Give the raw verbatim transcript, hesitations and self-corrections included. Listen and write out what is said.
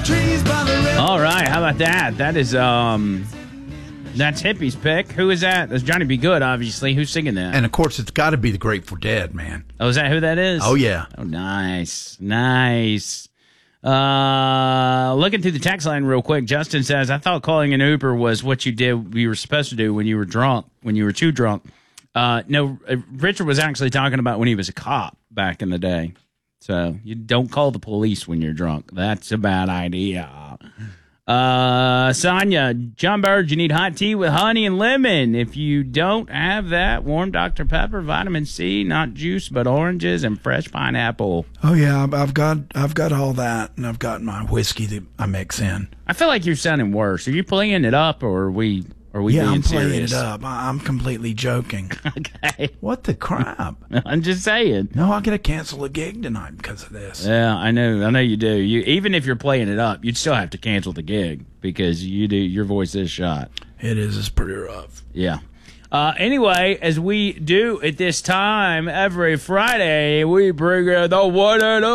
All right, how about that? That is, um, that's Hippie's pick. Who is that? That's Johnny B. Good, obviously. Who's singing that? And, of course, it's got to be the Grateful Dead, man. Oh, is that who that is? Oh, yeah. Oh, nice. Nice. Uh, looking through the text line real quick, Justin says, I thought calling an Uber was what you did, you were supposed to do when you were drunk, when you were too drunk. Uh, no, Richard was actually talking about when he was a cop back in the day. So you don't call the police when you're drunk. That's a bad idea. Uh, Sonia, John Bird, you need hot tea with honey and lemon. If you don't have that, warm Doctor Pepper, vitamin C, not juice, but oranges and fresh pineapple. Oh yeah, I've- I've got I've got all that, and I've got my whiskey that I mix in. I feel like you're sounding worse. Are you playing it up, or are we? Are we yeah, being I'm playing serious? it up. I- I'm completely joking. Okay. What the crap? I'm just saying. No, I gotta cancel a gig tonight because of this. Yeah, I know. I know you do. You even if you're playing it up, you'd still have to cancel the gig because you do. Your voice is shot. It is. It's pretty rough. Yeah. Uh, anyway, as we do at this time every Friday, we bring you the one and